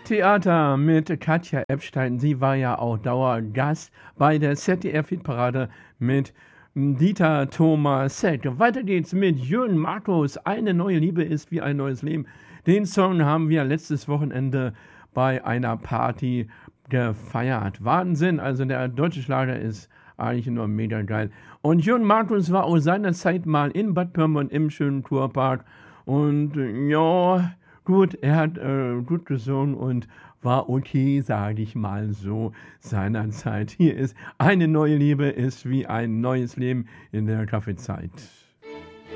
Theater mit Katja Epstein. Sie war ja auch Dauergast bei der ZDF-Hitparade mit Dieter Thomas Heck. Weiter geht's mit Jürgen Markus. Eine neue Liebe ist wie ein neues Leben. Den Song haben wir letztes Wochenende bei einer Party gefeiert. Wahnsinn, also der deutsche Schlager ist eigentlich nur mega geil. Und Jürgen Markus war aus seiner Zeit mal in Bad Pyrmont im schönen Kurpark. Und ja, gut, er hat gut gesungen und war okay, sage ich mal so, seinerzeit. Hier ist eine neue Liebe, ist wie ein neues Leben in der Kaffeezeit.